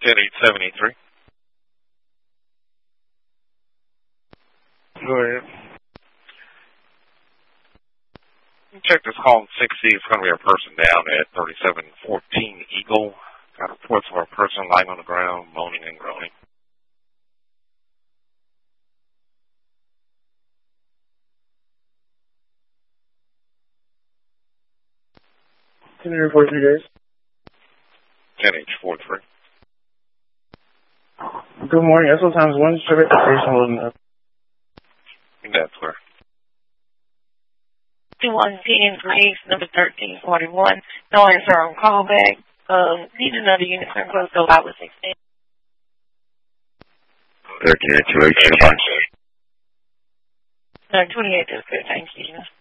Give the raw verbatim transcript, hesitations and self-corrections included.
ten eight seventy-three. Go ahead. Check this call in sixty. It's going to be a person down at thirty-seven fourteen Eagle. Got reports of a person lying on the ground, moaning and groaning. Can you report three days? ten H forty-three. Good morning. S O times one, traffic station loading up. That's where. one ten for East, number thirteen forty-one. No answer on callback. Um, need another unit for close to I was sixteen. thirteen two eight. No, twenty-eight is good, thank you.